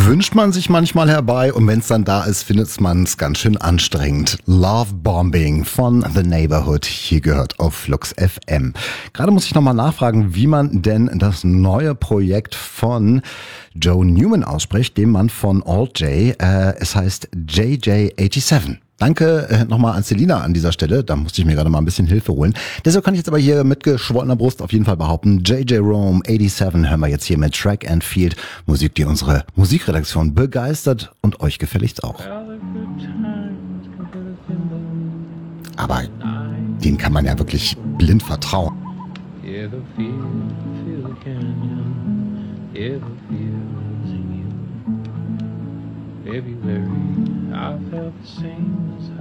wünscht man sich manchmal herbei und wenn es dann da ist, findet man es ganz schön anstrengend. Love Bombing von The Neighborhood, hier gehört auf Flux FM. Gerade muss ich nochmal nachfragen, wie man denn das neue Projekt von Joe Newman ausspricht, dem Mann von Alt J. Es heißt JJ87. Danke nochmal an Selina an dieser Stelle, da musste ich mir gerade mal ein bisschen Hilfe holen. Deshalb kann ich jetzt aber hier mit geschwollener Brust auf jeden Fall behaupten, JJ Rome 87 hören wir jetzt hier mit Track and Field. Musik, die unsere Musikredaktion begeistert und euch gefälligst auch. Aber denen kann man ja wirklich blind vertrauen. February, I felt the same as